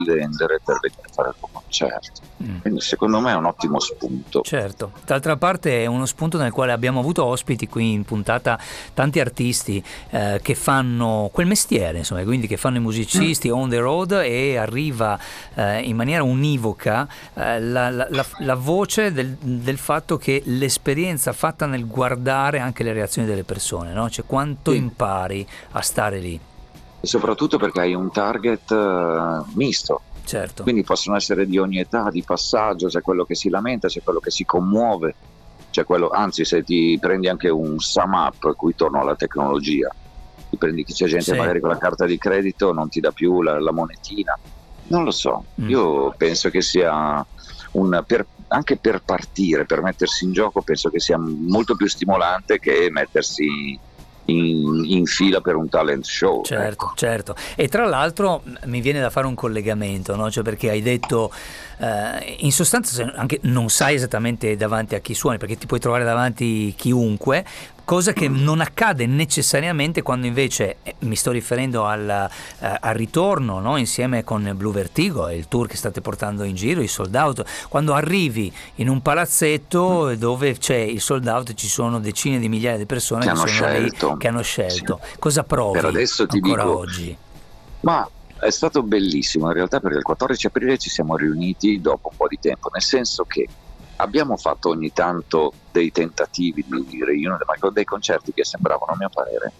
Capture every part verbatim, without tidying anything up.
vendere per venire a fare il tuo concerto. Mm. Quindi secondo me è un ottimo spunto. Certo, d'altra parte è uno spunto nel quale abbiamo avuto ospiti qui in puntata, tanti artisti eh, che fanno quel mestiere, insomma, quindi che fanno i musicisti mm. on the road, e arriva eh, in maniera univoca eh, la, la, la, la voce del, del fatto che l'esperienza fatta nel guardare anche le reazioni delle persone, no? Cioè quanto sì. impari a stare lì. E soprattutto perché hai un target uh, misto. Certo. Quindi possono essere di ogni età, di passaggio, c'è quello che si lamenta, c'è quello che si commuove, c'è quello, anzi se ti prendi anche un sum up, qui torno alla tecnologia, ti prendi, c'è gente sì. magari con la carta di credito non ti dà più la, la monetina, non lo so, mm. io penso che sia un, per, anche per partire, per mettersi in gioco, penso che sia molto più stimolante che mettersi In, in fila per un talent show. Certo, ecco. certo. E tra l'altro mi viene da fare un collegamento, no? Cioè perché hai detto eh, in sostanza anche non sai esattamente davanti a chi suoni, perché ti puoi trovare davanti chiunque, cosa che non accade necessariamente quando invece eh, mi sto riferendo al, eh, al ritorno, no? Insieme con Blue Vertigo e il tour che state portando in giro, i sold out, quando arrivi in un palazzetto dove c'è il sold out, ci sono decine di migliaia di persone che, che hanno sono scelto, lì, che hanno scelto. Sì. Cosa provi per adesso ti ancora dico, oggi? Ma è stato bellissimo in realtà, perché il quattordici aprile ci siamo riuniti dopo un po' di tempo, nel senso che abbiamo fatto ogni tanto dei tentativi di riunione, ma con dei concerti che sembravano, a mio parere,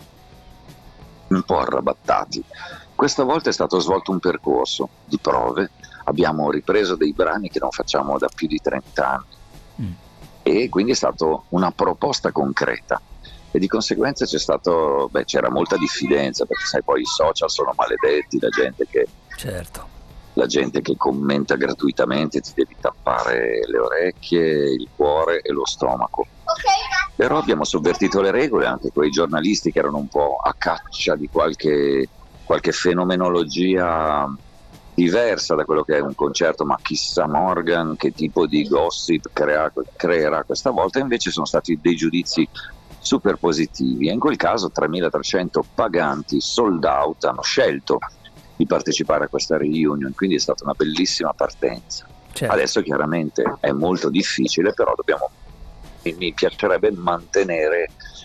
un po' arrabattati. Questa volta è stato svolto un percorso di prove, abbiamo ripreso dei brani che non facciamo da più di trenta anni mm. e quindi è stata una proposta concreta. E di conseguenza c'è stato, beh, c'era molta diffidenza, perché sai, poi i social sono maledetti, la gente che certo. la gente che commenta gratuitamente ti devi tappare le orecchie, il cuore e lo stomaco. Okay. Però abbiamo sovvertito le regole, anche quei giornalisti che erano un po' a caccia di qualche, qualche fenomenologia diversa da quello che è un concerto, ma chissà Morgan che tipo di gossip crea, creerà questa volta, invece sono stati dei giudizi super positivi, e in quel caso tremilatrecento paganti sold out hanno scelto di partecipare a questa reunion, quindi è stata una bellissima partenza. Certo. Adesso chiaramente è molto difficile, però dobbiamo, mi piacerebbe mantenere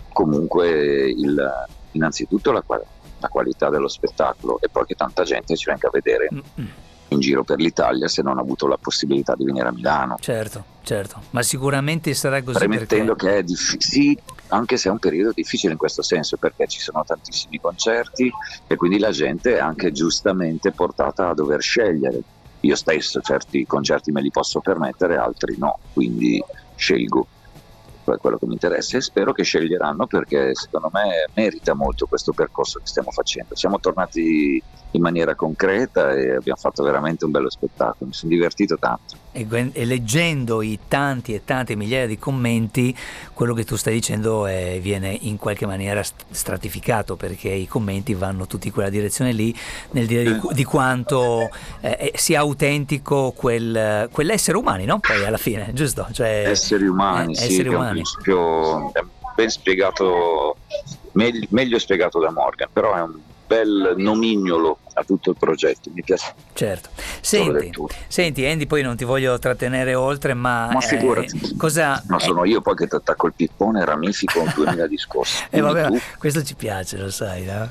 comunque il, innanzitutto la, la qualità dello spettacolo, e poi che tanta gente ci venga a vedere Mm-mm. in giro per l'Italia, se non ha avuto la possibilità di venire a Milano. Certo, certo, ma sicuramente sarà così. Premettendo perché... che è difficile, anche se è un periodo difficile in questo senso, perché ci sono tantissimi concerti e quindi la gente è anche giustamente portata a dover scegliere. Io stesso certi concerti me li posso permettere, altri no, quindi scelgo quello che mi interessa, e spero che sceglieranno, perché secondo me merita molto questo percorso che stiamo facendo. Siamo tornati in maniera concreta e abbiamo fatto veramente un bello spettacolo, mi sono divertito tanto. E, e leggendo i tanti e tante migliaia di commenti, quello che tu stai dicendo è, viene in qualche maniera stratificato, perché i commenti vanno tutti in quella direzione lì, nel dire di, di quanto eh, sia autentico quel, quell'essere umani, no? Poi alla fine, giusto? Cioè, esseri umani, eh, sì, esseri umani. È un principio ben spiegato, meglio, meglio spiegato da Morgan, però è un bel nomignolo a tutto il progetto, mi piace. Certo. Senti, senti Andy, poi non ti voglio trattenere oltre, ma, ma figurati, eh, cosa no, sono eh, io poi che ti attacco il pippone e ramifico un duemila discorsi. eh, vabbè, tu... questo ci piace, lo sai, no?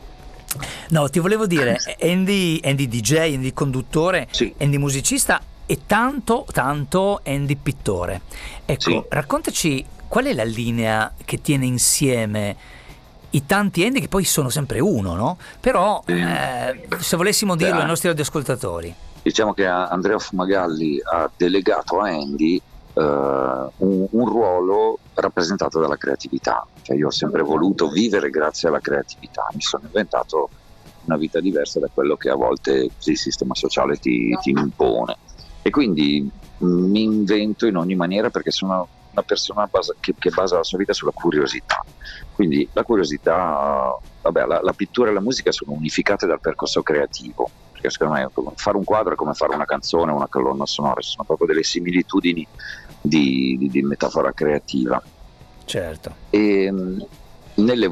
No, ti volevo dire, Andy, Andy D J, Andy conduttore, sì. Andy musicista e tanto, tanto Andy pittore. Ecco, sì. Raccontaci qual è la linea che tiene insieme i tanti Andy, che poi sono sempre uno, no? Però eh, se volessimo dirlo ai nostri radioascoltatori. Diciamo che Andrea Fumagalli ha delegato a Andy uh, un, un ruolo rappresentato dalla creatività. Cioè, io ho sempre voluto vivere grazie alla creatività, mi sono inventato una vita diversa da quello che a volte il sistema sociale ti, ti impone, e quindi mi invento in ogni maniera, perché sono una persona basa, che, che basa la sua vita sulla curiosità. Quindi la curiosità, vabbè, la, la pittura e la musica sono unificate dal percorso creativo, perché secondo me fare un quadro è come fare una canzone o una colonna sonora, sono proprio delle similitudini di, di, di metafora creativa. Certo. E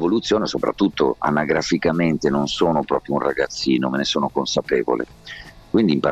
nell'evoluzione, soprattutto anagraficamente, non sono proprio un ragazzino, me ne sono consapevole, quindi